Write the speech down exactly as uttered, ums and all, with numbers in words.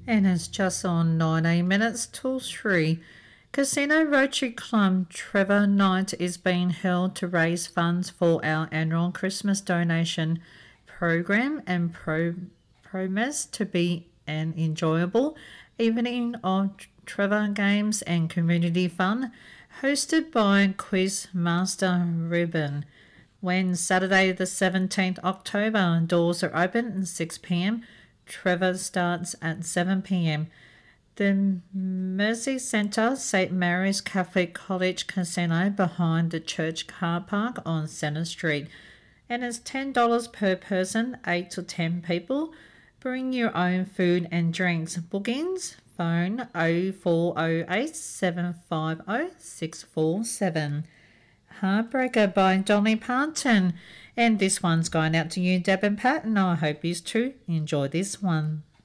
And it's just on nineteen minutes till three. Casino Rotary Club Trevor Night is being held to raise funds for our annual Christmas donation program and pro- promise to be an enjoyable evening of Trevor games and community fun, hosted by Quiz Master Ruben. When Saturday the seventeenth October, doors are open at six p m. Trevor starts at seven p m. The Mercy Centre, Saint Mary's Catholic College Casino behind the church car park on Centre Street. And it's ten dollars per person, eight to ten people. Bring your own food and drinks. Bookings, phone oh four oh eight, seven five oh, six four seven. Heartbreaker by Dolly Parton. And this one's going out to you, Deb and Pat, and I hope you too enjoy this one.